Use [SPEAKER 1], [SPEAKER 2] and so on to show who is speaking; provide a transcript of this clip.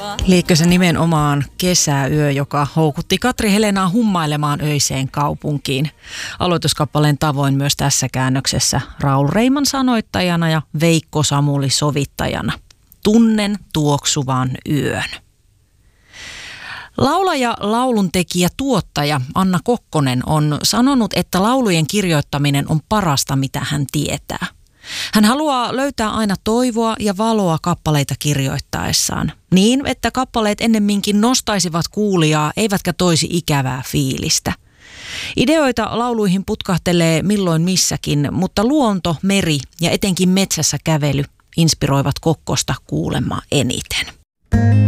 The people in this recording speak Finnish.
[SPEAKER 1] Liekö se nimenomaan kesäyö, joka houkutti Katri Helenaa hummailemaan öiseen kaupunkiin. Aloituskappaleen tavoin myös tässä käännöksessä Raul Reiman sanoittajana ja Veikko Samuli sovittajana. Tunnen tuoksuvan yön. Laulaja, lauluntekijä, tuottaja Anna Kokkonen on sanonut, että laulujen kirjoittaminen on parasta, mitä hän tietää. Hän haluaa löytää aina toivoa ja valoa kappaleita kirjoittaessaan, niin että kappaleet ennemminkin nostaisivat kuulijaa eivätkä toisi ikävää fiilistä. Ideoita lauluihin putkahtelee milloin missäkin, mutta luonto, meri ja etenkin metsässä kävely inspiroivat Kokkosta kuulemaan eniten.